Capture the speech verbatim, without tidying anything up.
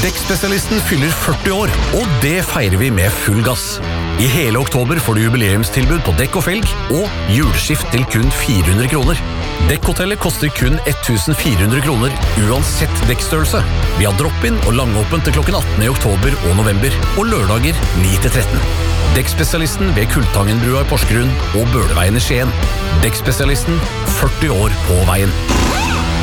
Dekkspesialisten fyller førti år, og det feirer vi med full gass. I hele oktober får du jubileumstilbud på dekk og felg, og juleskift til kun fire hundre kroner. Dekkhotellet koster kun tusen fire hundre kroner, uansett dekkstørrelse. Vi har drop-in og langåpent til klokken atten i oktober og november, og lørdager ni til tretten. Dekkspesialisten ved Kultangenbrua i Porsgrunn og Bøleveien i Skien. Dekkspesialisten, førti år på veien.